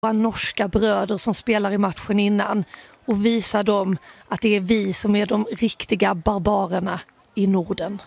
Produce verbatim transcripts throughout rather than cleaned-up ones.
Våra norska bröder som spelar i matchen innan och visa dem att det är vi som är de riktiga barbarerna i Norden.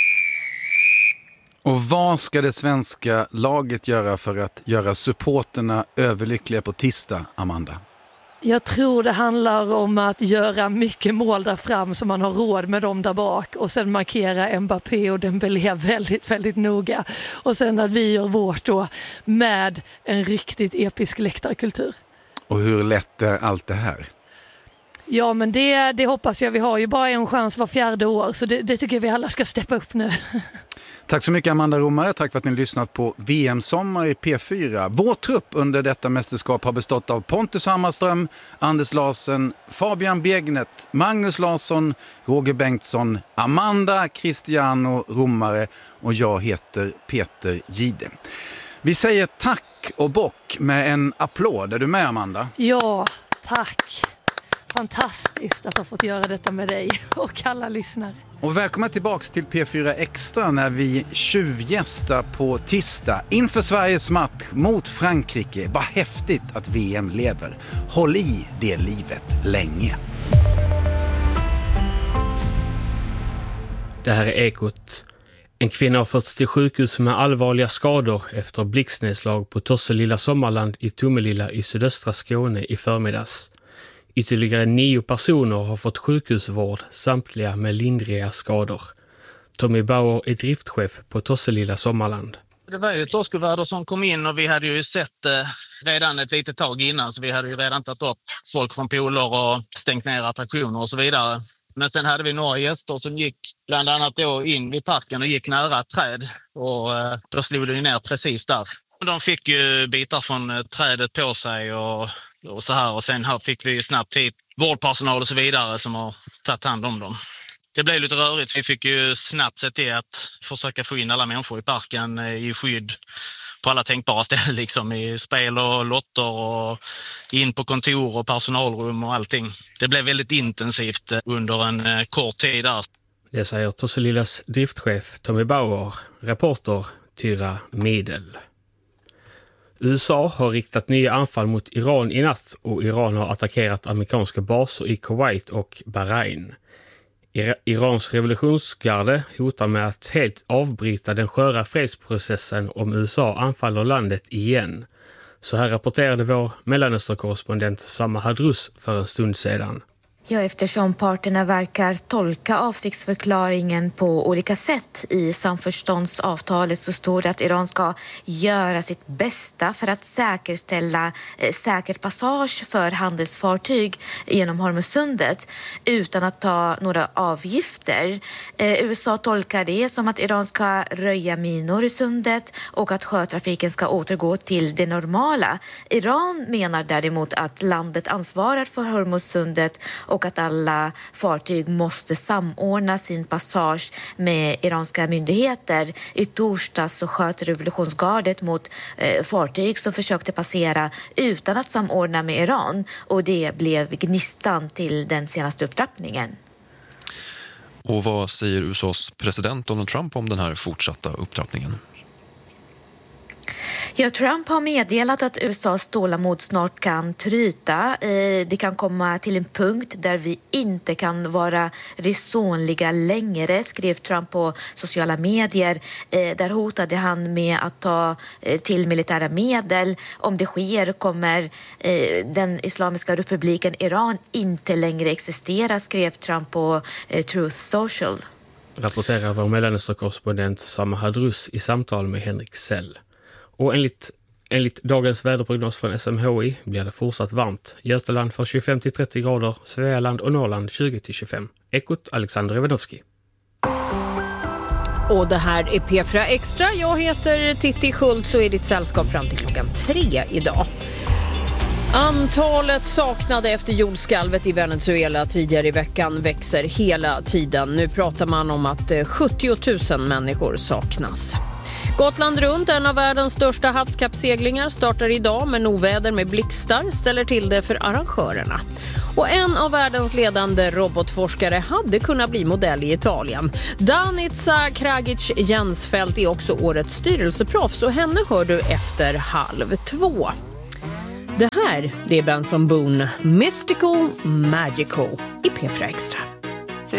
Och vad ska det svenska laget göra för att göra supporterna överlyckliga på tisdag, Amanda? Jag tror det handlar om att göra mycket mål där fram så man har råd med dem där bak och sen markera Mbappé och Dembélé väldigt, väldigt noga. Och sen att vi gör vårt då med en riktigt episk läktarkultur. Och hur lätt är allt det här? Ja, men det, det hoppas jag. Vi har ju bara en chans var fjärde år så det, det tycker jag vi alla ska steppa upp nu. Tack så mycket Amanda Romare, tack för att ni lyssnat på V M-sommar i P fyra. Vår trupp under detta mästerskap har bestått av Pontus Hammarström, Anders Larsen, Fabian Begnet, Magnus Larsson, Roger Bengtsson, Amanda Cristiano Romare och jag heter Peter Gide. Vi säger tack och bock med en applåd. Är du med, Amanda? Ja, tack. Fantastiskt att ha fått göra detta med dig och alla lyssnare. Och välkommen tillbaka till P fyra Extra när vi tjuvgästar på tisdag inför Sveriges match mot Frankrike. Vad häftigt att V M lever. Håll i det livet länge. Det här är Ekot. En kvinna har förts till sjukhus med allvarliga skador efter blixtnedslag på Tosselilla Sommarland i Tomelilla i sydöstra Skåne i förmiddags. Ytterligare nio personer har fått sjukhusvård, samtliga med lindriga skador. Tommy Bauer är driftchef på Tosselilla Sommarland. Det var ju ett årskuväder som kom in och vi hade ju sett eh, redan ett litet tag innan, så vi hade ju redan tagit upp folk från poler och stängt ner attraktioner och så vidare. Men sen hade vi några gäster som gick bland annat då in i parken och gick nära ett träd och eh, då slog det ner precis där. De fick ju bitar från eh, trädet på sig och och så här, och sen här fick vi snabbt hit vårdpersonal och så vidare som har tagit hand om dem. Det blev lite rörigt. Vi fick ju snabbt se till att försöka få in alla människor i parken i skydd på alla tänkbara ställen, liksom i spel och lotter och in på kontor och personalrum och allting. Det blev väldigt intensivt under en kort tid där. Det säger Tosselillas driftchef Tommy Bauer, reporter Tyra Medel. U S A har riktat nya anfall mot Iran i natt och Iran har attackerat amerikanska baser i Kuwait och Bahrain. Irans revolutionsgarde hotar med att helt avbryta den sköra fredsprocessen om U S A anfaller landet igen. Så här rapporterade vår Mellanöstern-korrespondent Sama Hadrus för en stund sedan. Ja, eftersom parterna verkar tolka avsiktsförklaringen på olika sätt i samförståndsavtalet så står det att Iran ska göra sitt bästa för att säkerställa eh, säker passage för handelsfartyg genom Hormuzsundet utan att ta några avgifter. Eh, U S A tolkar det som att Iran ska röja minor i sundet och att sjötrafiken ska återgå till det normala. Iran menar däremot att landet ansvarar för Hormuzsundet och att alla fartyg måste samordna sin passage med iranska myndigheter. I torsdags så sköt revolutionsgardet mot eh, fartyg som försökte passera utan att samordna med Iran, och det blev gnistan till den senaste upptrappningen. Och vad säger U S A:s president Donald Trump om den här fortsatta upptrappningen? Ja, Trump har meddelat att U S A:s tålamod snart kan tryta. Det kan komma till en punkt där vi inte kan vara resonliga längre, skrev Trump på sociala medier. Där hotade han med att ta till militära medel. Om det sker kommer den Islamiska republiken Iran inte längre existera, skrev Trump på Truth Social. Rapporterar vår Mellanöstern-korrespondent Sama Hadrus i samtal med Henrik Sell. Och enligt, enligt dagens väderprognos från S M H I blir det fortsatt varmt. Götaland får tjugofem till trettio grader, Svealand och Norrland tjugo till tjugofem. Ekot Alexander Ivanovski. Och det här är P fyra Extra. Jag heter Titti Schultz och är ditt sällskap fram till klockan tre idag. Antalet saknade efter jordskalvet i Venezuela tidigare i veckan växer hela tiden. Nu pratar man om att sjuttio tusen människor saknas. Gotland runt, en av världens största havskappseglingar, startar idag med oväder med blixtar, ställer till det för arrangörerna. Och en av världens ledande robotforskare hade kunnat bli modell i Italien. Danica Kragic Jensfelt är också årets styrelseproffs och henne hör du efter halv två. Det här, det är Benson Boone, Mystical Magical i P fyra Extra.